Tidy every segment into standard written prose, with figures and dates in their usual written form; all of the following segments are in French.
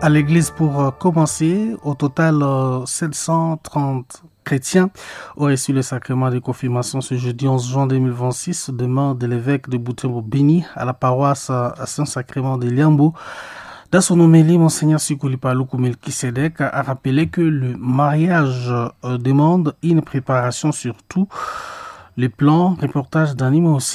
à l'église pour commencer. Au total, 730 chrétiens ont reçu le sacrement de confirmation ce jeudi 11 juin 2026, demande de l'évêque de Butembo Béni à la paroisse Saint-Sacrement de Liambo. Dans son homélie, Monseigneur Sikuli Paluku Melkisedek a rappelé que le mariage demande une préparation sur tous les plans. Reportage d'Animo aussi.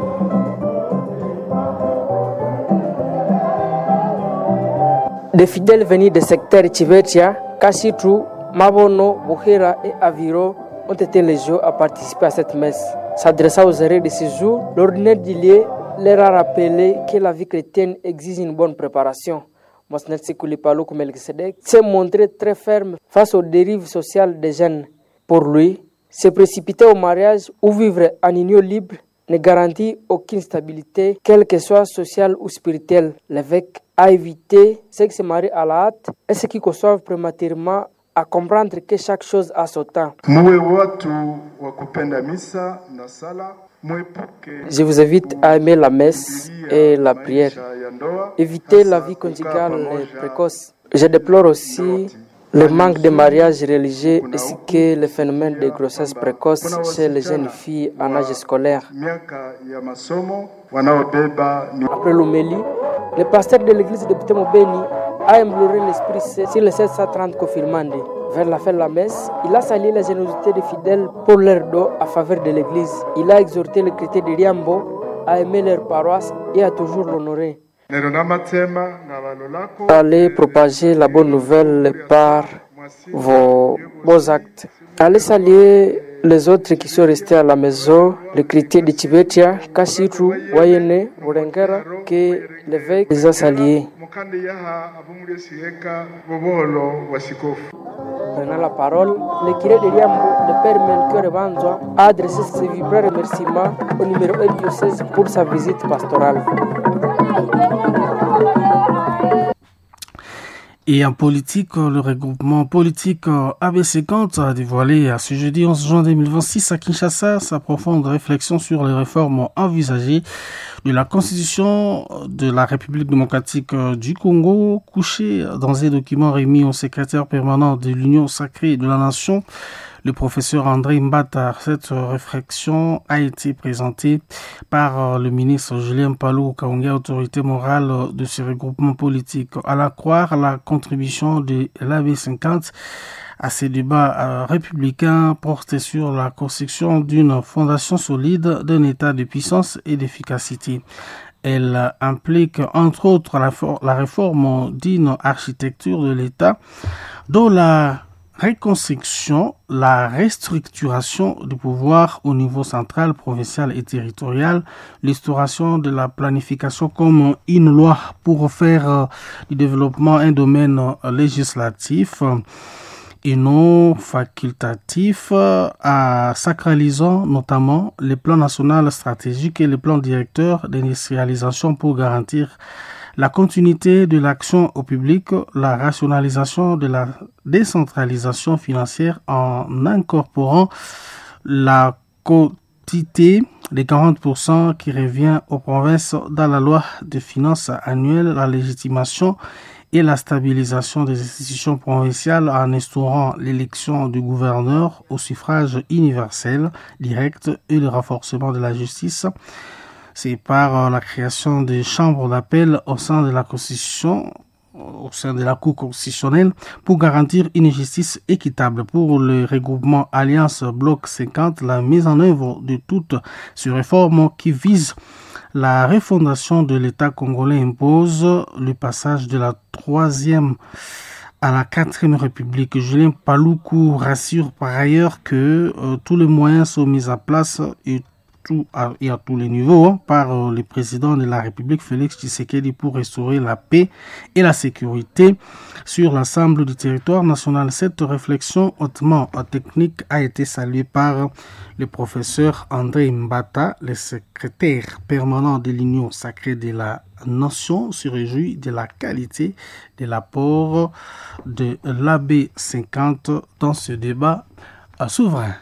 Des fidèles venus des secteurs Chivetia, Kashitu, Mabono, Buhera et Aviro ont été légiaux à participer à cette messe. S'adressant aux erreurs de ce jour, l'ordinaire du lieu leur a rappelé que la vie chrétienne exige une bonne préparation. Monseigneur Sikuli Paluku Melkisedek s'est montré très ferme face aux dérives sociales des jeunes. Pour lui, se précipiter au mariage ou vivre en union libre ne garantit aucune stabilité, quelle que soit sociale ou spirituelle. L'évêque a évité ceux qui se marient à la hâte et ceux qui conçoivent prématurément à comprendre que chaque chose a son temps. Je vous invite à aimer la messe et la prière. Évitez la vie conjugale précoce. Je déplore aussi le manque de mariage religieux ainsi que le phénomène de grossesse précoce chez les jeunes filles en âge scolaire. Après l'homélie, le pasteur de l'église de Butembo Béni a imploré l'Esprit Saint sur les 730 confirmandés. Vers la fin de la messe, il a salué la générosité des fidèles pour leur don à faveur de l'église. Il a exhorté les chrétiens de Riambo à aimer leur paroisse et à toujours l'honorer. Allez propager la bonne nouvelle par vos beaux actes. Allez saluer les autres qui sont restés à la maison, les chrétiens de Tibetia, Kashitu, Wayene, Urengera, que l'évêque les a salués. Prenant la parole, le curé de Riambo, le père Melchior Evanzoa, a adressé ses vibrants remerciements au numéro 1 diocèse pour sa visite pastorale. Et en politique, le regroupement politique AB50 a dévoilé à ce jeudi 11 juin 2026 à Kinshasa sa profonde réflexion sur les réformes envisagées de la Constitution de la République démocratique du Congo, couchée dans un document remis au secrétaire permanent de l'Union sacrée de la Nation, le professeur André Mbata. Cette réflexion a été présentée par le ministre Julien Paluku Kahongya, autorité morale de ce regroupement politique. À la croire, la contribution de l'AB50 à ces débats républicains portait sur la construction d'une fondation solide d'un état de puissance et d'efficacité. Elle implique entre autres la réforme d'une architecture de l'État dont la reconstruction, la restructuration du pouvoir au niveau central, provincial et territorial, l'instauration de la planification comme une loi pour faire du développement un domaine législatif et non facultatif, à sacralisant notamment les plans nationaux stratégiques et les plans directeurs d'industrialisation pour garantir la continuité de l'action au public, la rationalisation de la décentralisation financière en incorporant la quotité des 40% qui revient aux provinces dans la loi de finances annuelle, la légitimation et la stabilisation des institutions provinciales en instaurant l'élection du gouverneur au suffrage universel direct et le renforcement de la justice. C'est par la création des chambres d'appel au sein de la Constitution, au sein de la Cour constitutionnelle, pour garantir une justice équitable. Pour le regroupement Alliance Bloc 50, la mise en œuvre de toutes ces réformes qui visent la refondation de l'État congolais impose le passage de la 3e à la 4e République. Julien Paluku rassure par ailleurs que tous les moyens sont mis en place et à tous les niveaux par le président de la République Félix Tshisekedi pour restaurer la paix et la sécurité sur l'ensemble du territoire national. Cette réflexion hautement technique a été saluée par le professeur André Mbata, le secrétaire permanent de l'Union sacrée de la Nation, se réjouit de la qualité de l'apport de l'AB50 dans ce débat souverain.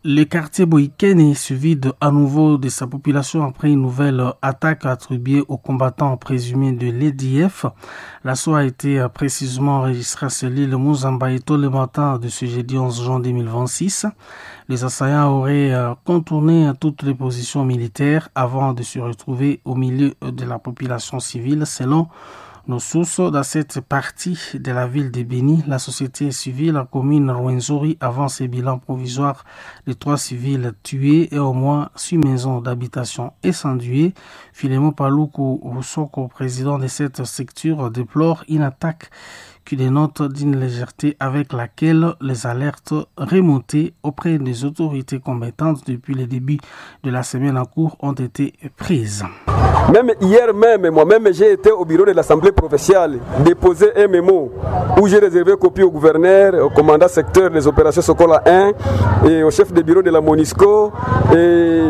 Le quartier Boïkene se vide à nouveau de sa population après une nouvelle attaque attribuée aux combattants présumés de l'EDF. L'assaut a été précisément enregistré sur l'île Muzambaïto le matin de ce jeudi 11 juin 2026. Les assaillants auraient contourné toutes les positions militaires avant de se retrouver au milieu de la population civile selon nos sources. Dans cette partie de la ville de Béni, la société civile, la commune Rwenzori, avance un bilan provisoire de 3 civils tués et au moins 6 maisons d'habitation incendiées. Filemon Paluku Roussoko, président de cette structure, déplore une attaque qui dénote d'une légèreté avec laquelle les alertes remontées auprès des autorités compétentes depuis le début de la semaine en cours ont été prises. Même hier même, moi-même, j'ai été au bureau de l'Assemblée provinciale, déposer un mémo où j'ai réservé copie au gouverneur, au commandant secteur des opérations Sokola 1 et au chef de bureau de la MONUSCO et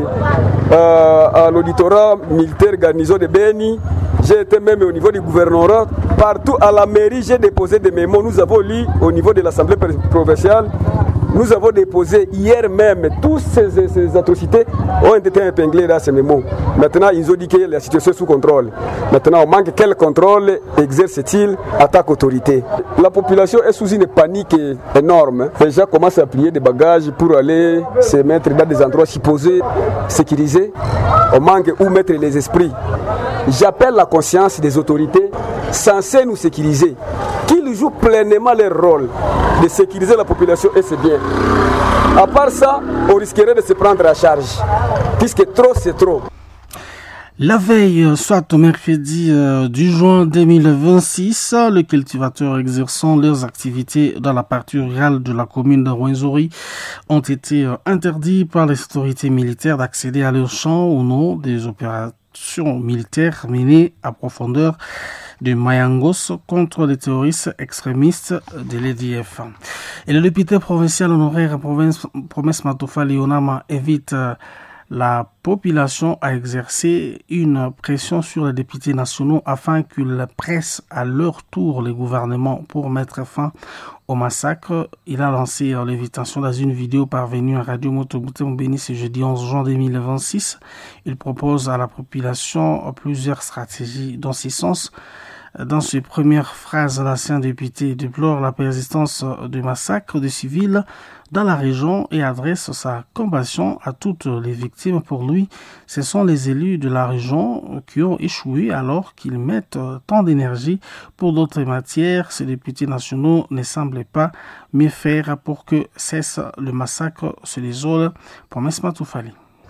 à l'auditorat militaire garnison de Béni. J'ai été même au niveau du gouvernorat, partout à la mairie, j'ai déposé des mémos. Nous avons lu au niveau de l'Assemblée provinciale, nous avons déposé hier même, toutes ces atrocités ont été épinglées dans ces mémos. Maintenant, ils ont dit que la situation est sous contrôle. Maintenant, on manque quel contrôle exerce-t-il attaque autorité. La population est sous une panique énorme. Les gens commencent à plier des bagages pour aller se mettre dans des endroits supposés sécurisés. On manque où mettre les esprits. J'appelle la conscience des autorités censées nous sécuriser, qu'ils jouent pleinement leur rôle de sécuriser la population et c'est bien. À part ça, on risquerait de se prendre à charge, puisque trop c'est trop. La veille, soit au mercredi du juin 2026, les cultivateurs exerçant leurs activités dans la partie rurale de la commune de Rwenzori ont été interdits par les autorités militaires d'accéder à leurs champs au nom des opérations militaires menées à profondeur de Mayangos contre les terroristes extrémistes de l'EDF. Et le député provincial honoraire Promesse Matofa Leonama invite la population a exercé une pression sur les députés nationaux afin qu'ils pressent à leur tour les gouvernements pour mettre fin au massacre. Il a lancé l'invitation dans une vidéo parvenue à Radio Moto-Butembo Béni ce jeudi 11 juin 2026. Il propose à la population plusieurs stratégies dans ce sens. Dans ses premières phrases, l'ancien député déplore la persistance de massacres de civils dans la région et adresse sa compassion à toutes les victimes. Pour lui, ce sont les élus de la région qui ont échoué alors qu'ils mettent tant d'énergie pour d'autres matières. Ces députés nationaux ne semblent pas mieux faire pour que cesse le massacre sur les autres. Promesse Matoufali.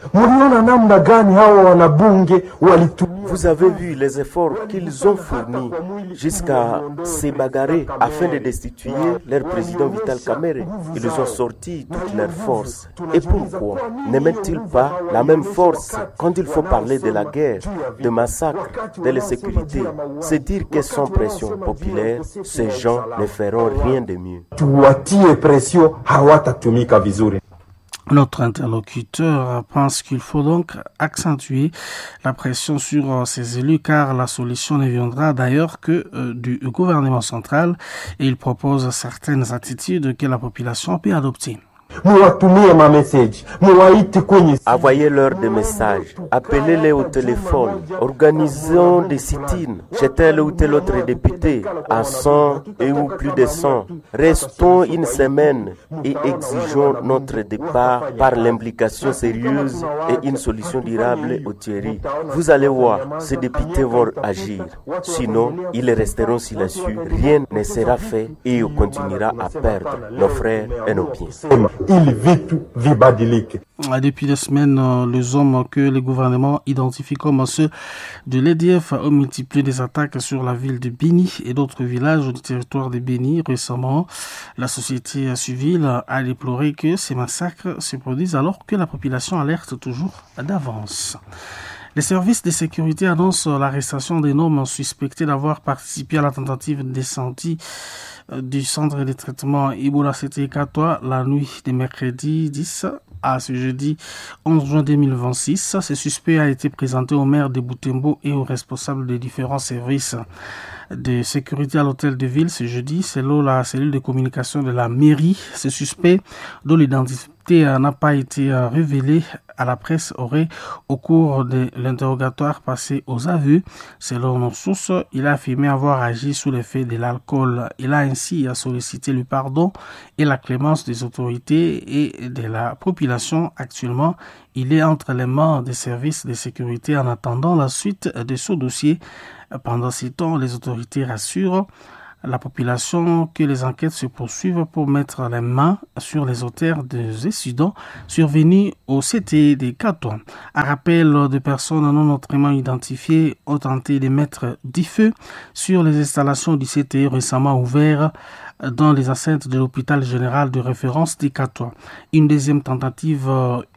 Vous avez vu les efforts qu'ils ont fournis jusqu'à se bagarrer afin de destituer leur président Vital Kamerhe. Ils ont sorti toutes leurs forces. Et pourquoi ne mettent-ils pas la même force quand il faut parler de la guerre, de massacre, de l'insécurité? C'est dire que sans pression populaire, ces gens ne feront rien de mieux. Notre interlocuteur pense qu'il faut donc accentuer la pression sur ces élus car la solution ne viendra d'ailleurs que du gouvernement central et il propose certaines attitudes que la population peut adopter. Envoyez-leur des messages, appelez-les au téléphone, organisons des sit-ins chez tel ou tel autre député, à 100 et ou plus de 100. Restons une semaine et exigeons notre départ par l'implication sérieuse et une solution durable aux tueries. Vous allez voir, ces députés vont agir. Sinon, ils resteront silencieux, rien ne sera fait et on continuera à perdre nos frères et nos biens. Depuis des semaines, les hommes que le gouvernement identifie comme ceux de l'EDF ont multiplié des attaques sur la ville de Béni et d'autres villages du territoire de Béni. Récemment, la société civile a déploré que ces massacres se produisent alors que la population alerte toujours d'avance. Les services de sécurité annoncent l'arrestation des hommes suspectés d'avoir participé à la tentative d'incendie du centre de traitement Ebola Cité Katoa la nuit de mercredi 10 à ce jeudi 11 juin 2026. Ce suspect a été présenté au maire de Butembo et aux responsables des différents services de sécurité à l'hôtel de ville ce jeudi. Selon la cellule de communication de la mairie, ce suspect, dont l'identité n'a pas été révélée à la presse, aurait, au cours de l'interrogatoire, passé aux aveux. Selon nos sources, il a affirmé avoir agi sous l'effet de l'alcool. Il a ainsi sollicité le pardon et la clémence des autorités et de la population. Actuellement, il est entre les mains des services de sécurité en attendant la suite de ce dossier. Pendant ce temps, les autorités rassurent la population que les enquêtes se poursuivent pour mettre les mains sur les auteurs des incidents survenus au CTE de Kato. Un rappel de personnes non autrement identifiées ont tenté de mettre du feu sur les installations du CTE récemment ouvertes dans les enceintes de l'hôpital général de référence de Kato. Une deuxième tentative